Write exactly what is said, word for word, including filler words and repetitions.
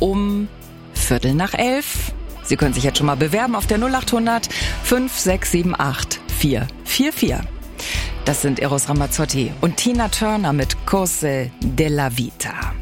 um Viertel nach elf. Sie können sich jetzt schon mal bewerben auf der null acht hundert fünf sechs sieben acht vier vier vier. Das sind Eros Ramazzotti und Tina Turner mit Cose della Vita.